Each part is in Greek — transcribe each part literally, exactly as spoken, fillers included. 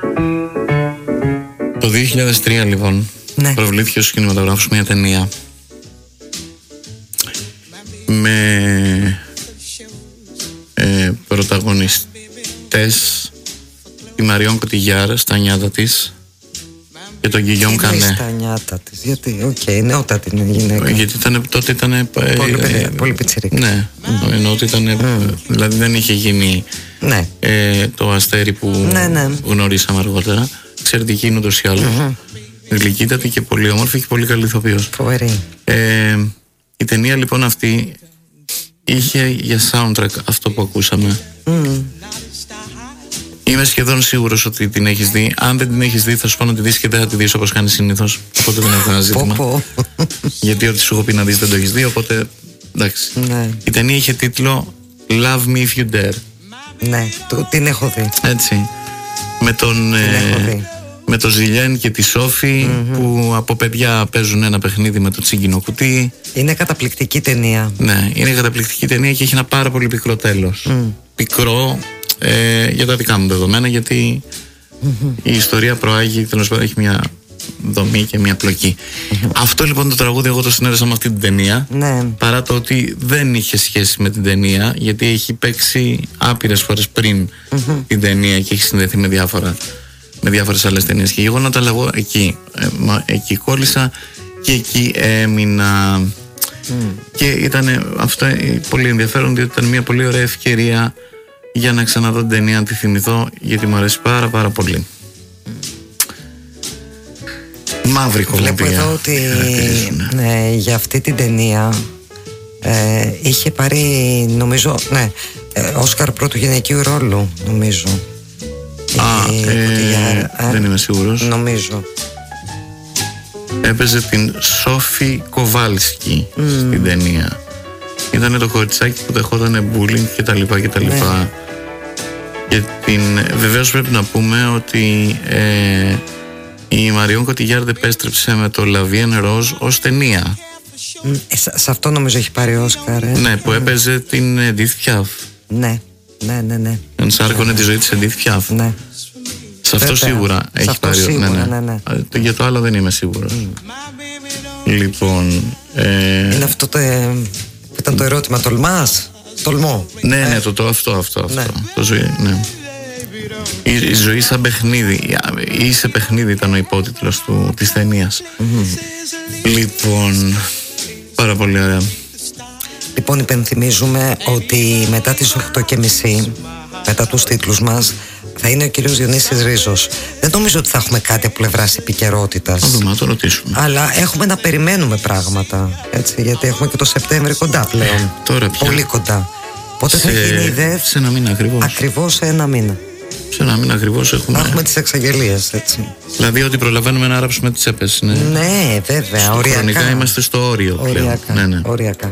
Το δύο χιλιάδες τρία λοιπόν, ναι, προβλήθηκε στους κινηματογράφους μια ταινία με ε, πρωταγωνιστές τη Μαριόν Κωτιγιάρ στα νιάτα της και τον Γκυγιόμ Κανέ. Στα νιάτα της, γιατί, οκ, okay, νεότατη είναι γυναίκα. Γιατί ήταν, τότε ήταν πολύ, ε, πολύ πιτσιρίκ. Ναι, mm. ενώ ότι ήταν, mm. δηλαδή δεν είχε γίνει, ναι, ε, το αστέρι που, ναι, ναι, γνωρίσαμε αργότερα. Εξαιρετική είναι ούτως ή άλλως. Mm-hmm. Γλυκύτατη και πολύ όμορφη και πολύ καλή ηθοποιός. Φοβερή. Ε, η ταινία λοιπόν αυτή είχε για soundtrack αυτό που ακούσαμε. Mm. Είμαι σχεδόν σίγουρος ότι την έχεις δει. Αν δεν την έχεις δει, θα σου πω να τη δεις και δεν θα τη δεις όπως κάνεις συνήθως. Οπότε δεν έχω ένα ζήτημα. Γιατί ό,τι σου έχω πει να δεις δεν το έχεις δει. Οπότε εντάξει. Ναι. Η ταινία είχε τίτλο Love Me If You Dare. Ναι, το, την έχω δει. Έτσι. Με τον, ε, με τον Ζιλιέν και τη Σόφη, mm-hmm, που από παιδιά παίζουν ένα παιχνίδι με το τσίγκινο κουτί. Είναι καταπληκτική ταινία. Ναι, είναι καταπληκτική ταινία και έχει ένα πάρα πολύ πικρό τέλος. Mm. Πικρό ε, για τα δικά μου δεδομένα, γιατί mm-hmm, η ιστορία προάγει, τέλος πάντων έχει μια δομή και μια πλοκή. Mm-hmm. Αυτό λοιπόν το τραγούδι εγώ το συνέδεσα με αυτή την ταινία, ναι, παρά το ότι δεν είχε σχέση με την ταινία, γιατί έχει παίξει άπειρες φορές πριν mm-hmm, την ταινία και έχει συνδεθεί με διάφορα, με διάφορες άλλες ταινίες και γεγονότα, αλλά εγώ εκεί, ε, μα, εκεί κόλλησα και εκεί έμεινα. Mm. Και ήταν αυτό πολύ ενδιαφέρον, διότι ήταν μια πολύ ωραία ευκαιρία για να ξαναδώ την ταινία, να τη θυμηθώ, γιατί μου αρέσει πάρα πάρα πολύ. Mm. Μαύρη κομμωδία. Βλέπω εδώ ότι ναι, για αυτή την ταινία ε, είχε πάρει, νομίζω, ναι, Όσκαρ πρώτου γυναικείου ρόλου, νομίζω. Α, η, ε, ε, δεν είμαι σίγουρος. Νομίζω. Έπαιζε την Σόφη Κοβάλσκι mm. στην ταινία. Ήταν το κοριτσάκι που δεχόταν bullying και τα λοιπά και τα λοιπά. Ναι. Και την, βεβαίως πρέπει να πούμε ότι ε, η Μαριόν Κωτιγιάρ επέστρεψε με το La Vie en Rose ως ταινία. Mm, σε, σε αυτό νομίζω έχει πάρει Όσκαρ. Ε. Ναι, που mm. έπαιζε την Edith Piaf. Ναι, ναι, ναι, ναι. Ενσάρκωνε ναι, τη ζωή της Edith Piaf. Ναι. Σε αυτό βέβαια, σίγουρα σε έχει αυτό πάρει. Σίγουρα, ναι, ναι. Ναι, ναι. Για το άλλο δεν είμαι σίγουρος. Mm. Λοιπόν. Ε... Είναι αυτό το. Ε, ήταν το ερώτημα, τολμάς? Τολμώ. Ναι, ναι, το, το αυτό, αυτό, αυτό. Ναι. Το ζωή, ναι. Η, η ζωή σαν παιχνίδι. Ή σε παιχνίδι ήταν ο υπότιτλος του, της ταινίας. Mm-hmm. Λοιπόν. Πάρα πολύ ωραία. Λοιπόν, υπενθυμίζουμε ότι μετά τις οκτώ και μισή, μετά τους τίτλους μας, θα είναι ο κύριος Διονύσης Ρίζος. Δεν νομίζω ότι θα έχουμε κάτι από πλευράς επικαιρότητας. Θα δούμε, να το ρωτήσουμε. Αλλά έχουμε να περιμένουμε πράγματα. Έτσι, γιατί έχουμε και το Σεπτέμβρη κοντά πλέον. Ε, τώρα πια. Πολύ κοντά. Πότε σε, θα γίνει η ΔΕΘ? Σε ένα μήνα ακριβώς. Ακριβώς σε ένα μήνα. Σε ένα μήνα ακριβώς έχουμε. Έχουμε τις εξαγγελίες, έτσι. Δηλαδή ότι προλαβαίνουμε να ράψουμε τις τσέπες. Ναι, ναι, βέβαια. Στο οριακά. Χρονικά είμαστε στο όριο. Οριακά. Ναι, ναι. Οριακά.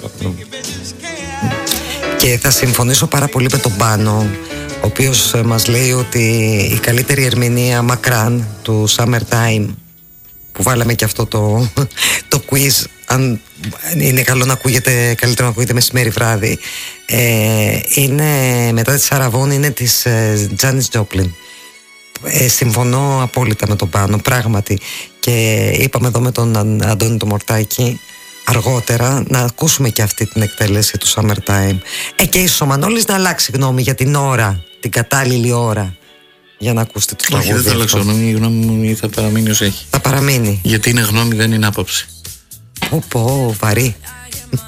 Και θα συμφωνήσω πάρα πολύ με τον Πάνο, ο οποίος μας λέει ότι η καλύτερη ερμηνεία μακράν του Summertime, που βάλαμε και αυτό το, το quiz, αν είναι καλό να ακούγεται, καλύτερο να ακούγεται μεσημέρι βράδυ, ε, είναι μετά τη Σαραβών, είναι της ε, Τζάνις Τζόπλιν. Ε, συμφωνώ απόλυτα με τον Πάνο, πράγματι. Και είπαμε εδώ με τον Αντώνη το Μορτάκη αργότερα να ακούσουμε και αυτή την εκτέλεση του Summertime. Ε, και ίσως ο Μανώλης να αλλάξει γνώμη για την ώρα, την κατάλληλη ώρα, για να ακούσετε το τραγούδι. Όχι, δεν θα αλλάξω γνώμη, η γνώμη μου θα παραμείνει ως έχει. Θα παραμείνει. Γιατί είναι γνώμη, δεν είναι άποψη. Πω πω, βαρύ.